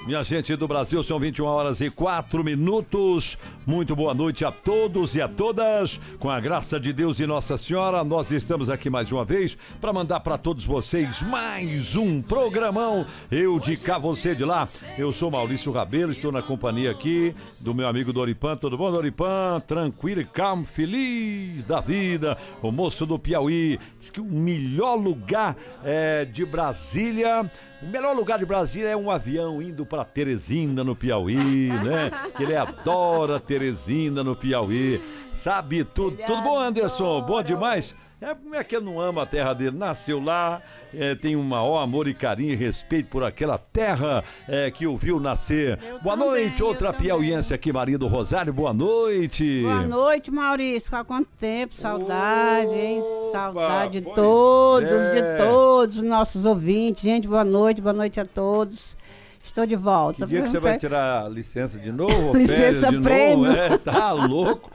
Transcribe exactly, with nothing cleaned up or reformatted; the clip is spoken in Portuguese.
Minha gente do Brasil, são vinte e uma horas e quatro minutos. Muito boa noite a todos e a todas. Com a graça de Deus e Nossa Senhora, nós estamos aqui mais uma vez para mandar para todos vocês mais um programão. Eu de cá, você de lá. Eu sou Maurício Rabelo, estou na companhia aqui do meu amigo Doripan. Tudo bom, Doripan? Tranquilo e calmo, feliz da vida. O moço do Piauí diz que o melhor lugar é, de Brasília... O melhor lugar de Brasília é um avião indo para Teresina, no Piauí, né? Que ele adora Teresina, no Piauí. Sabe tudo. Tudo bom, Anderson? Bom demais? É, como é que ele não ama a terra dele? Nasceu lá, é, tem um maior amor e carinho e respeito por aquela terra é, que o viu nascer. Eu boa também, noite, outra piauiense aqui, Maria do Rosário, boa noite. Boa noite, Maurício. Há quanto tempo? Saudade, hein? Opa, Saudade de pois todos, é. de todos os nossos ouvintes. Gente, boa noite, boa noite a todos. Estou de volta. Que dia que você vai tirar licença de novo? Licença férias de prêmio. novo? É, tá louco.